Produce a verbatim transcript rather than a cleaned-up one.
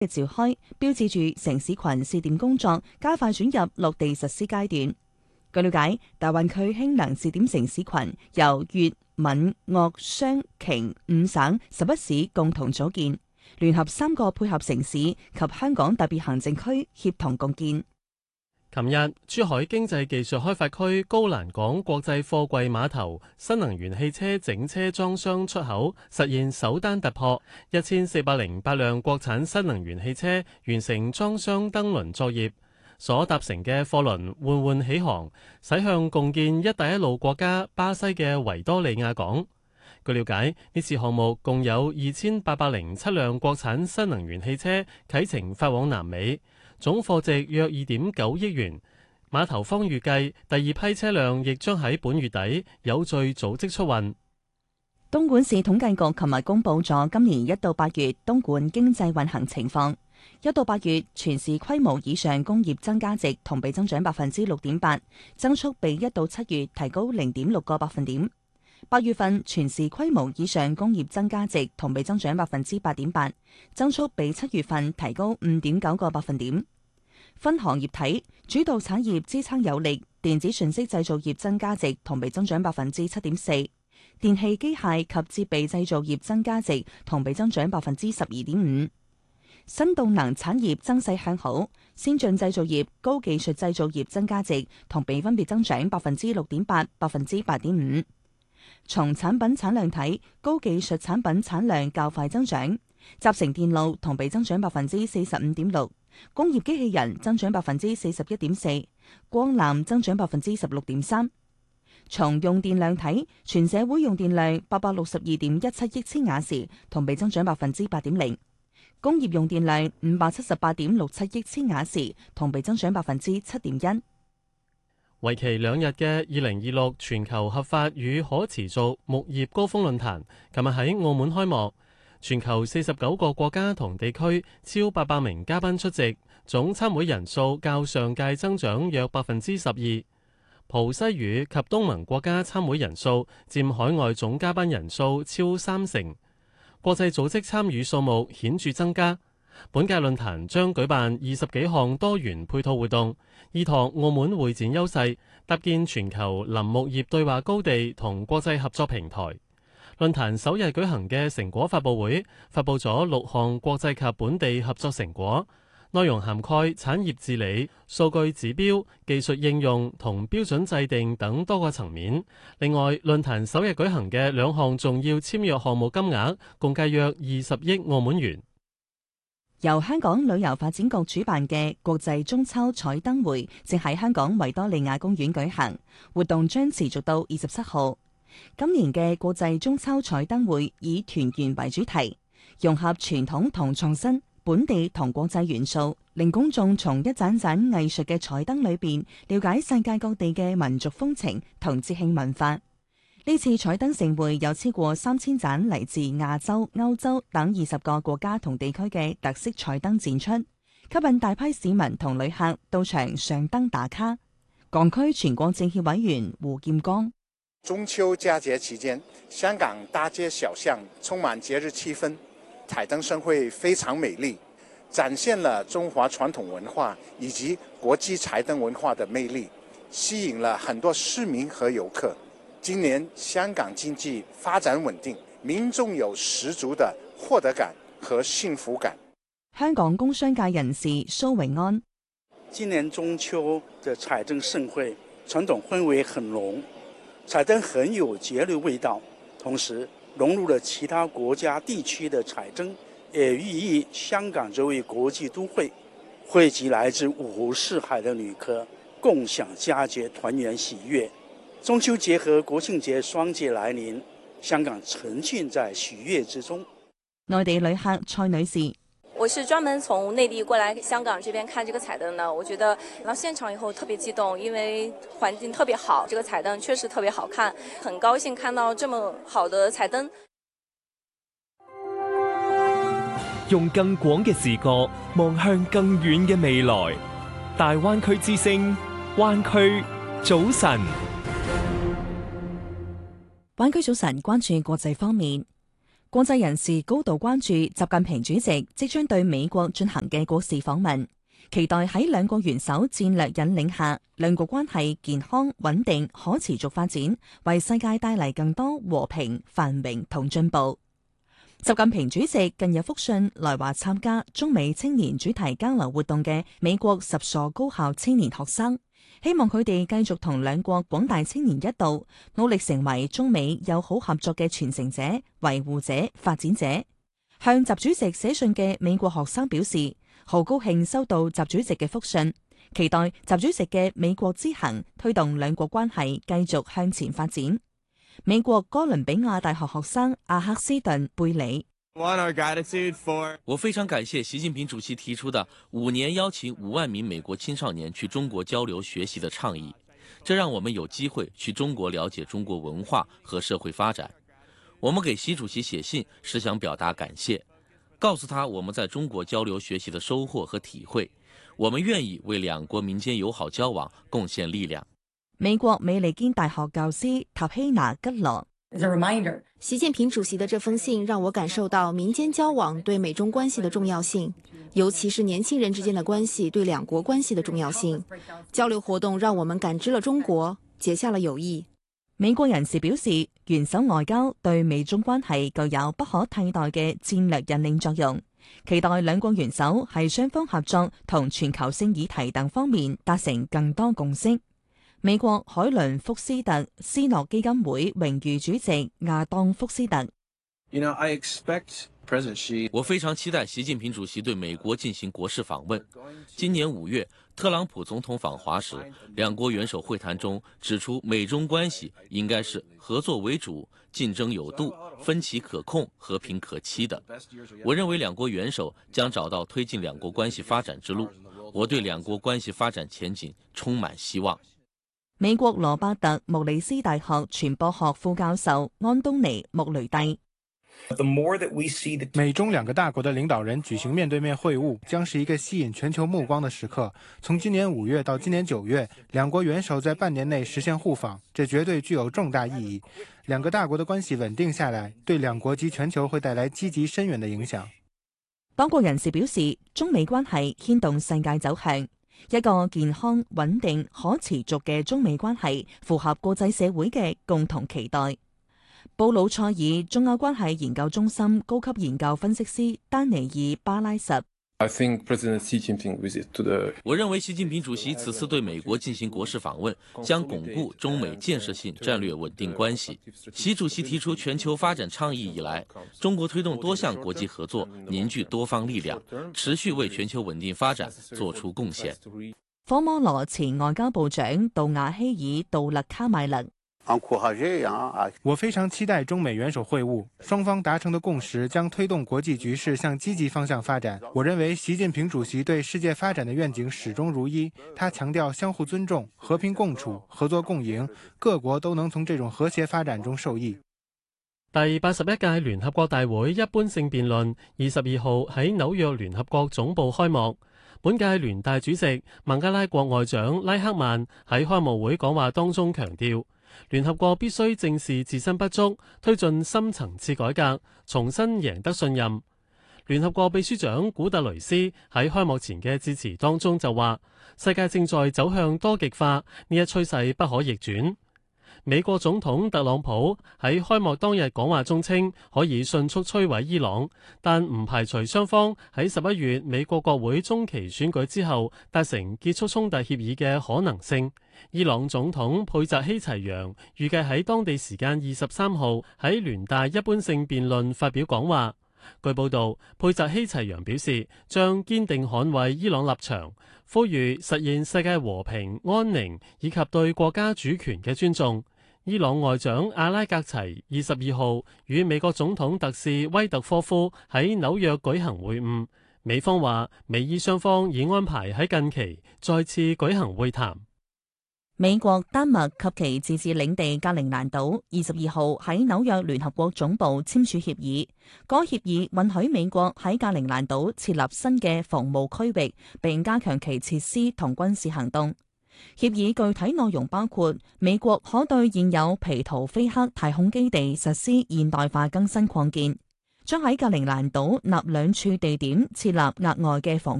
嘅召開，標誌住城市群試點工作加快轉入落地實施階段。據了解，大灣區氫能試點城市群由粵、閩、鄂、湘、瓊五省十一市共同組建，聯合三個配合城市及香港特別行政區協同共建。 琴日，珠海經濟技術開發區高欄港國際貨櫃碼頭新能源汽車整車裝箱出口實現首單突破，一千四百零八輛國產新能源汽車完成裝箱登輪作業，所搭乘嘅貨輪緩緩起航，駛向共建一帶一路國家巴西嘅維多利亞港。據了解，呢次項目共有二千八百零七輛國產新能源汽車啟程發往南美。總貨值約二點九億元，碼頭方預計第二批車輛亦將喺本月底有序組織出運。 東莞市統計局琴日公布咗今年一到八月東莞經濟運行情況。一到八月，全市規模以上工業增加值同比增長百分之六點八，增速比一到七月提高零點六個百分點。八月份全市規模以上工業增加值同比增長百分之八點八，增速比七月份提高五點九個百分點。分行業睇，主導產業支撐有力，電子信息製造業增加值同比增長百分之七點四，電氣機械及設備製造業增加值同比增長百分之十二點五。新動能產業增勢向好，先進製造業、高技術製造業增加值同比分別增長百分之六點八、百分之八點五。從產品產量睇，高技術產品產量較快增長，集成電路同比增長百分之四十五點六，工業機器人增長百分之四十一點四，光纜增長百分之十六點三。從用電量睇，全社會用電量八百六十二點一七億千瓦時，同比增長百分之八點零；工業用電量五百七十八點六七億千瓦時，同比增長百分之七點一。 為期兩日嘅二零二六全球合法與可持續牧業高峰論壇，琴日喺澳門開幕。全球四十九個國家同地區超八百名嘉賓出席，總參會人數較上屆增長約百分之十二。葡西語及東盟國家參會人數佔海外總嘉賓人數超三成，國際組織參與數目顯著增加。本屆論壇將舉辦二十幾項多元配套活動，依託澳門會展優勢，搭建全球林牧業對話高地同國際合作平台。論壇首日舉行嘅成果發佈會，發佈咗六項國際及本地合作成果，內容涵蓋產業治理、數據指標、技術應用同標準制定等多個層面。另外，論壇首日舉行嘅兩項重要簽約項目金額共計約二十億澳門元。 由香港旅遊發展局主辦嘅國際中秋彩燈會正喺香港維多利亞公園舉行，活動將持續到二十七號。今年嘅國際中秋彩燈會以團圓為主題，融合傳統同創新、本地同國際元素，令公眾從一盞盞藝術嘅彩燈裏邊了解世界各地嘅民族風情同節慶文化。呢次彩燈盛會有超過三千盞嚟自亞洲、歐洲等二十個國家同地區嘅特色彩燈展出，吸引大批市民同旅客到場上燈打卡。港區全國政協委員胡劍剛： 中秋佳節期間，香港大街小巷充滿節日氣氛，彩燈盛會非常美麗，展現了中華傳統文化以及國際彩燈文化的魅力，吸引了很多市民和遊客。今年香港經濟發展穩定，民眾有十足的獲得感和幸福感。 香港工商界人士蘇永安： 今年中秋的彩燈盛會，傳統氛圍很濃，彩燈很有節日味道，同時融入了其他國家地區的彩燈，也寓意香港作為國際都會，匯集來自五湖四海的旅客，共享佳節團圓喜悅。中秋節和國慶節雙節來臨，香港沉浸在喜悅之中。 內地旅客蔡女士： 我是專門從內地過來香港這邊看這個彩燈的，我覺得到現場以後特別激動，因為環境特別好，這個彩燈確實特別好看，很高興看到這麼好的彩燈。 用更廣嘅視角望向更遠嘅未來，大灣區之聲，灣區早晨。 灣區早晨，關注國際方面。 國際人士高度關注習近平主席即將對美國進行嘅國事訪問，期待喺兩國元首戰略引領下，兩國關係健康、穩定、可持續發展，為世界帶嚟更多和平、繁榮同進步。習近平主席近日復信來華參加中美青年主題交流活動嘅美國十所高校青年學生，希望佢哋繼續同兩國廣大青年一道，努力成為中美友好合作嘅傳承者、維護者、發展者。向習主席寫信嘅美國學生表示，好高興收到習主席嘅復信，期待習主席嘅美國之行推動兩國關係繼續向前發展。美國哥倫比亞大學學生阿克斯頓貝里， 我非常感謝習近平主席提出的五年邀請五萬名美國青少年去中國交流學習的倡議，這讓我們有機會去中國了解中國文化和社會發展。我們給習主席寫信是想表達感謝，告訴他我們在中國交流學習的收穫和體會，我們願意為兩國民間友好交往貢獻力量。 美國美利堅大學教師塔希娜吉羅， 習近平主席的這封信讓我感受到民間交往對美中關係的重要性，尤其是年輕人之間的關係對兩國關係的重要性。交流活動讓我們感知了中國，結下了友誼。 美國人士表示，元首外交對美中關係具有不可替代嘅戰略引領作用，期待兩國元首喺雙方合作同全球性議題等方面達成更多共識。美國海倫福斯特斯諾基金會榮譽主席亞當福斯特， You know, I expect President Xi... 我非常期待習近平主席對美國進行國事訪問。今年五月，特朗普總統訪華時，兩國元首會談中指出，美中關係應該是合作為主、競爭有度、分歧可控、和平可期的。我認為兩國元首將找到推進兩國關係發展之路。我對兩國關係發展前景充滿希望。 美國羅伯特穆里斯大學傳播學副教授安東尼穆雷蒂， 美中兩個大國的領導人舉行面對面會晤，將是一個吸引全球目光的時刻。從今年五月到今年九月，兩國元首在半年內實現互訪，這絕對具有重大意義。兩個大國的關係穩定下來，對兩國及全球會帶來積極深遠的影響。 多國人士表示，中美關係牽動世界走向。一個健康、穩定、可持續嘅中美關係，符合國際社會嘅共同期待。布魯塞爾中歐關係研究中心高級研究分析師丹尼爾巴拉什， I think President Xi Jinping visit to the... 我認為習近平主席此次對美國進行國事訪問，將鞏固中美建設性戰略穩定關係。習主席提出全球發展倡議以來，中國推動多項國際合作，凝聚多方力量，持續為全球穩定發展作出貢獻。 科摩羅前外交部長杜瓦希爾杜勒卡邁勒， 我非常期待中美元首會晤，雙方達成的共識將推動國際局勢向積極方向發展。我認為習近平主席對世界發展的願景始終如一，他強調相互尊重、和平共處、合作共贏，各國都能從這種和諧發展中受益。 第八十一屆聯合國大會一般性辯論二十二號喺紐約聯合國總部開幕。本屆聯大主席孟加拉國外長拉克曼喺開幕會講話當中強調，聯合國必須正視自身不足，推進深層次改革，重新贏得信任。聯合國秘書長古特雷斯喺開幕前嘅致辭當中就話，世界正在走向多極化，呢一趨勢不可逆轉。美國總統特朗普喺開幕當日講話中稱可以迅速摧毀伊朗，但唔排除雙方喺十一月美國國會中期選舉之後達成結束衝突協議嘅可能性。伊朗總統佩澤希齊揚預計喺當地時間二十三號喺聯大一般性辯論發表講話。據報道，佩澤希齊揚表示將堅定捍衛伊朗立場，呼籲實現世界和平、安寧以及對國家主權嘅尊重。伊朗外長阿拉格齊二十二號與美國總統特使威特科夫喺紐約舉行會晤，美方話美伊雙方已安排喺近期再次舉行會談。 美國、丹麥及其自治領地格陵蘭島二十二號喺紐約聯合國總部簽署協議，該協議允許美國喺格陵蘭島設立新嘅防務區域，並加強其設施同軍事行動。協議具體內容包括美國可對現有皮圖菲克太空基地實施現代化更新擴建， 將喺格陵蘭島納兩處地點設立額外嘅防